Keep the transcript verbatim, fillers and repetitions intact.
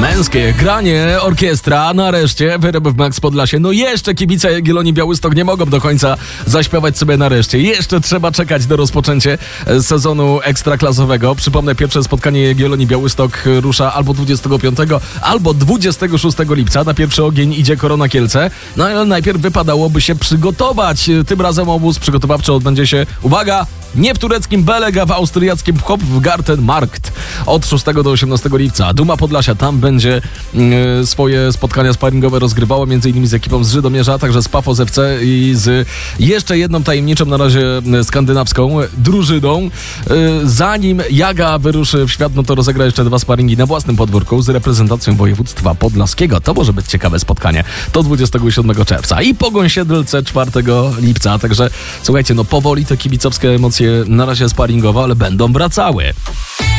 Męskie granie, orkiestra, nareszcie w R M F Max Podlasie. No jeszcze kibice Jagiellonii Białystok nie mogą do końca zaśpiewać sobie nareszcie. Jeszcze trzeba czekać do rozpoczęcia sezonu ekstraklasowego. Przypomnę, pierwsze spotkanie Jagiellonii Białystok rusza albo dwudziestego piątego, albo dwudziestego szóstego lipca. Na pierwszy ogień idzie Korona Kielce. No ale najpierw wypadałoby się przygotować. Tym razem obóz przygotowawczy odbędzie się, uwaga, nie w tureckim Beleg, a w austriackim Hopfgartenmarkt od szóstego do osiemnastego lipca. Duma Podlasia tam będzie y, swoje spotkania sparingowe rozgrywała, między innymi z ekipą z Żydomierza, także z Pafos F C i z jeszcze jedną tajemniczą na razie skandynawską drużyną. Y, zanim Jaga wyruszy w świat, no to rozegra jeszcze dwa sparingi na własnym podwórku z reprezentacją województwa podlaskiego. To może być ciekawe spotkanie. To dwudziestego siódmego czerwca. I Pogoń Siedlce czwartego lipca. Także słuchajcie, no powoli te kibicowskie emocje na razie sparingowe, ale będą wracały.